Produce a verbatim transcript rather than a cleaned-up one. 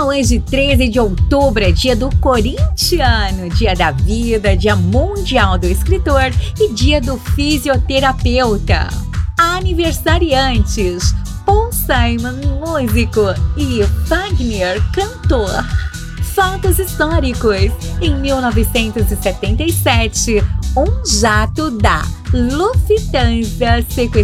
Hoje, treze de outubro, é dia do corintiano, dia da vida, dia mundial do escritor e dia do fisioterapeuta. Aniversariantes: Paul Simon, músico, e Fagner, cantor. Fatos históricos: em mil novecentos e setenta e sete, um jato da Lufthansa sequestrou